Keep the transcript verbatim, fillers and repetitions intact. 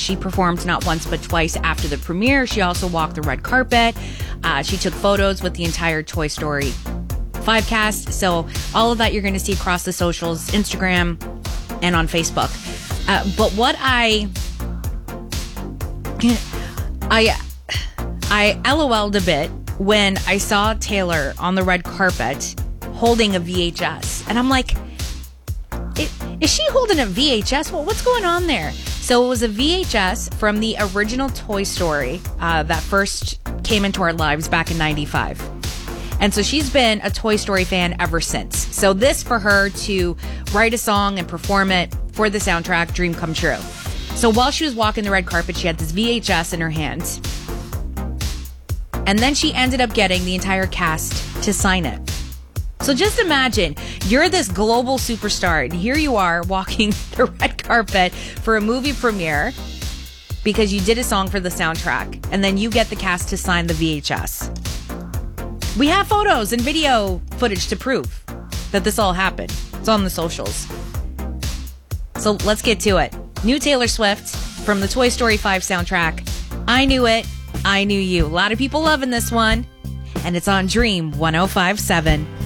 she performed not once but twice after the premiere. She also walked the red carpet. Uh, she took photos with the entire Toy Story five cast. So all of that you're going to see across the socials, Instagram and on Facebook. Uh, but what I... I... I LOL'd a bit when I saw Taylor on the red carpet holding a V H S. And I'm like, is she holding a V H S? Well, what's going on there? So it was a V H S from the original Toy Story uh, that first came into our lives back in ninety-five. And so she's been a Toy Story fan ever since. So this for her to write a song and perform it for the soundtrack, dream come true. So while she was walking the red carpet, she had this V H S in her hand. And then she ended up getting the entire cast to sign it. So just imagine, you're this global superstar, and here you are walking the red carpet for a movie premiere because you did a song for the soundtrack, and then you get the cast to sign the V H S. We have photos and video footage to prove that this all happened. It's on the socials. So let's get to it. New Taylor Swift from the Toy Story five soundtrack. I Knew It, I Knew You. A lot of people loving this one, and it's on Dream one oh five point seven.